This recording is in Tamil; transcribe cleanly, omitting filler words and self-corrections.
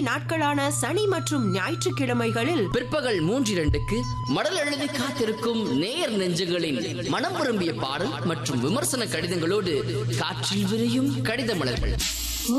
நாட்களான சனி மற்றும் ஞாயிற்றுக்கிழமைகளில் பிற்பகல் 3:02க்கு மடல் எழுதி காத்திருக்கும் நேயர் நெஞ்சங்களின் மனம் விரும்பிய பாடல் மற்றும் விமர்சன கடிதங்களோடு காற்றில் விரியும் கடித மலர்கள்.